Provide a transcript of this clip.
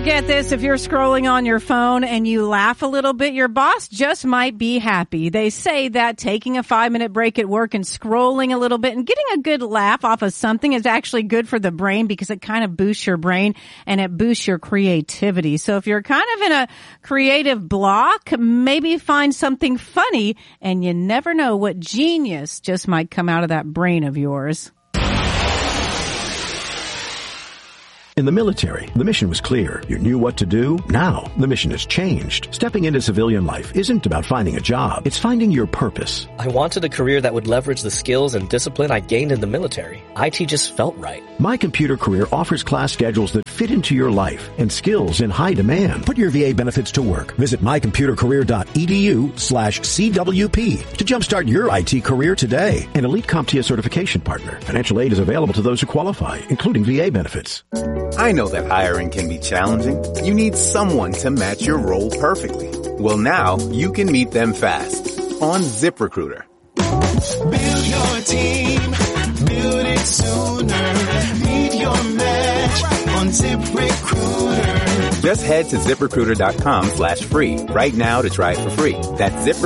Get this, if you're scrolling on your phone and you laugh a little bit, your boss just might be happy. They say that taking a 5-minute break at work and scrolling a little bit and getting a good laugh off of something is actually good for the brain because it kind of boosts your brain and it boosts your creativity. So if you're kind of in a creative block, maybe find something funny, and you never know what genius just might come out of that brain of yours. In the military, the mission was clear. You knew what to do. Now, the mission has changed. Stepping into civilian life isn't about finding a job. It's finding your purpose. I wanted a career that would leverage the skills and discipline I gained in the military. IT just felt right. My Computer Career offers class schedules that fit into your life and skills in high demand. Put your VA benefits to work. Visit mycomputercareer.edu/CWP to jumpstart your IT career today. An elite CompTIA certification partner. Financial aid is available to those who qualify, including VA benefits. I know that hiring can be challenging. You need someone to match your role perfectly. Well, now you can meet them fast on ZipRecruiter. Build your team, build it sooner. Meet your match on ZipRecruiter. Just head to ZipRecruiter.com/free right now to try it for free. That's ZipRecruiter.